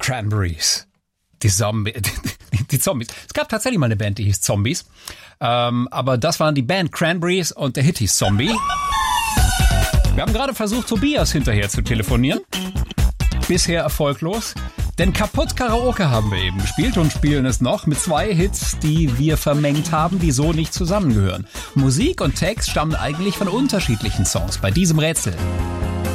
Cranberries. Die Zombies. Es gab tatsächlich mal eine Band, die hieß Zombies. Aber das waren die Band Cranberries und der Hit hieß Zombie. Wir haben gerade versucht, Tobias hinterher zu telefonieren. Bisher erfolglos. Denn Kaputt Karaoke haben wir eben gespielt und spielen es noch mit 2 Hits, die wir vermengt haben, die so nicht zusammengehören. Musik und Text stammen eigentlich von unterschiedlichen Songs bei diesem Rätsel.